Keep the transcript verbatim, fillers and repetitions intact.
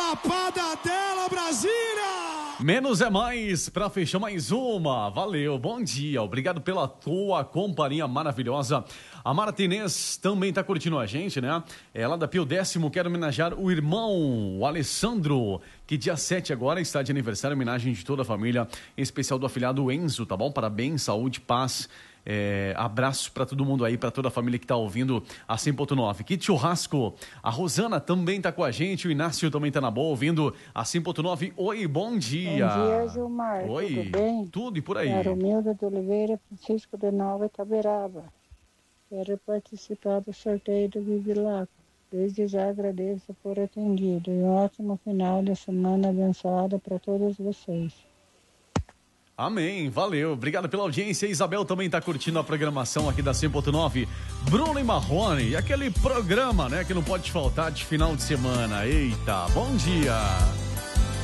Lapada dela, Brasília! Menos é mais, pra fechar mais uma. Valeu, bom dia, obrigado pela tua companhia maravilhosa. A Martinez também tá curtindo a gente, né? Ela da Pio Décimo quer homenagear o irmão, o Alessandro, que dia sete agora está de aniversário, homenagem de toda a família, em especial do afilhado Enzo, tá bom? Parabéns, saúde, paz. É, abraço para todo mundo aí, para toda a família que tá ouvindo a cem ponto nove. Que churrasco! A Rosana também tá com a gente, o Inácio também tá na boa, ouvindo a cem ponto nove. Oi, bom dia! Bom dia, Gilmar. Oi, tudo bem? Tudo e por aí? Romilda de Oliveira, Francisco de Nova Itaberaba. Quero participar do sorteio do Vivilaco. Desde já agradeço por atendido. E um ótimo final de semana abençoada para todos vocês. Amém, valeu, obrigado pela audiência. A Isabel também está curtindo a programação aqui da cem ponto nove. Bruno e Marrone, e aquele programa, né, que não pode faltar de final de semana. Eita, bom dia!